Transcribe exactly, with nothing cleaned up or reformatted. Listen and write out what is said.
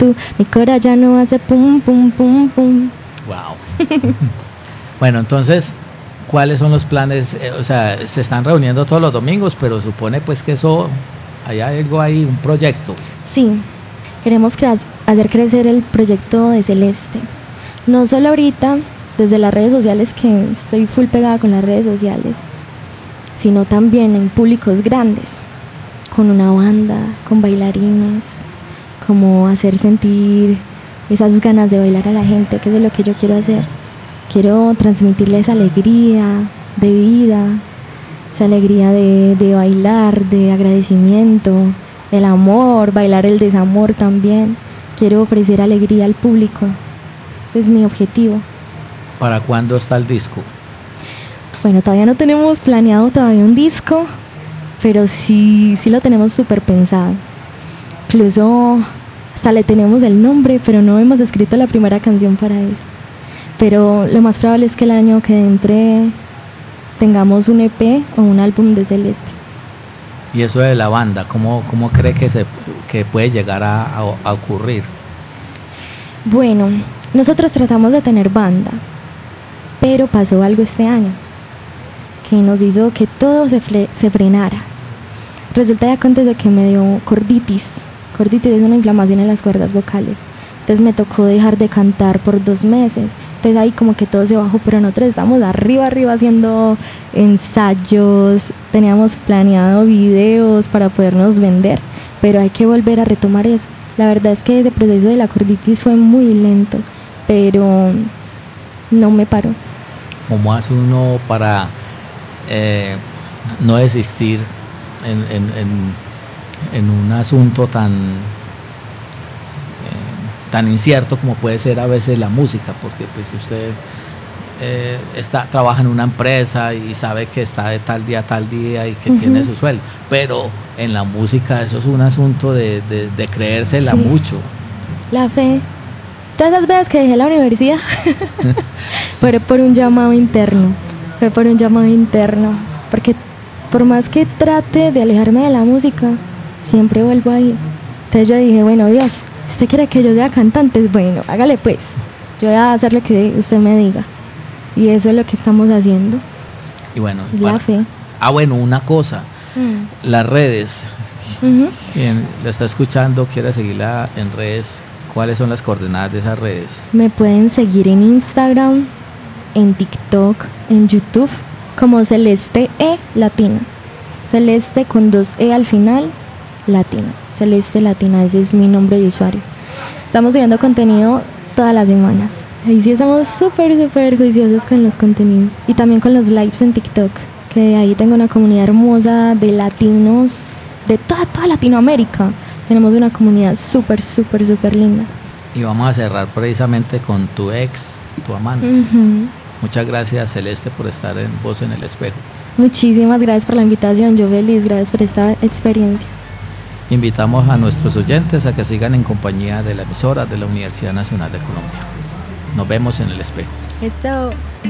tú, mi cora ya no hace pum, pum, pum, pum. Wow. Bueno, entonces, ¿cuáles son los planes? Eh, o sea, se están reuniendo todos los domingos, pero supone pues que eso, hay algo ahí, un proyecto. Sí, queremos cre- hacer crecer el proyecto de Celeste. No solo ahorita, desde las redes sociales, que estoy full pegada con las redes sociales, sino también en públicos grandes, con una banda, con bailarines, como hacer sentir esas ganas de bailar a la gente, que eso es lo que yo quiero hacer. Quiero transmitirles alegría de vida, esa alegría de, de bailar, de agradecimiento, el amor, bailar el desamor también. Quiero ofrecer alegría al público. Ese es mi objetivo. ¿Para cuándo está el disco? Bueno, todavía no tenemos planeado todavía un disco, pero sí, sí lo tenemos súper pensado. Incluso hasta le tenemos el nombre, pero no hemos escrito la primera canción para eso. Pero lo más probable es que el año que entre tengamos un E P o un álbum de Celeste. Y eso de la banda, ¿cómo, cómo cree que, se, que puede llegar a, a, a ocurrir? Bueno, nosotros tratamos de tener banda, pero pasó algo este año que nos hizo que todo se, fre- se frenara. Resulta y acontece que me dio corditis. Corditis es una inflamación en las cuerdas vocales. Entonces me tocó dejar de cantar por dos meses. Entonces ahí como que todo se bajó, pero nosotros estamos arriba, arriba haciendo ensayos, teníamos planeado videos para podernos vender, pero hay que volver a retomar eso. La verdad es que ese proceso de la corditis fue muy lento, pero no me paró. ¿Cómo hace uno para eh, no desistir en, en, en, en un asunto tan... tan incierto como puede ser a veces la música? Porque pues si usted eh, está, trabaja en una empresa y sabe que está de tal día a tal día y que uh-huh. tiene su sueldo, pero en la música eso es un asunto de, de, de creérsela sí. mucho. La fe. Todas esas veces que dejé la universidad fue por un llamado interno, fue por un llamado interno, porque por más que trate de alejarme de la música, siempre vuelvo ahí. Entonces yo dije, bueno, Dios, si usted quiere que yo sea cantante, bueno, hágale pues. Yo voy a hacer lo que usted me diga. Y eso es lo que estamos haciendo. Y bueno, la para, fe. Ah, bueno, una cosa. Mm. Las redes. Uh-huh. Quien la está escuchando, quiere seguirla en redes, ¿cuáles son las coordenadas de esas redes? Me pueden seguir en Instagram, en TikTok, en YouTube, como Celeste E Latina. Celeste con dos E al final, Latina. Celeste Latina, ese es mi nombre de usuario. Estamos subiendo contenido todas las semanas. Ahí sí estamos súper, súper juiciosos con los contenidos. Y también con los lives en TikTok, que ahí tengo una comunidad hermosa de latinos de toda, toda Latinoamérica. Tenemos una comunidad súper, súper, súper linda. Y vamos a cerrar precisamente con tu ex, tu amante. Uh-huh. Muchas gracias, Celeste, por estar en Voz en el Espejo. Muchísimas gracias por la invitación. Yo feliz, gracias por esta experiencia. Invitamos a nuestros oyentes a que sigan en compañía de la emisora de la Universidad Nacional de Colombia. Nos vemos en el espejo. Eso.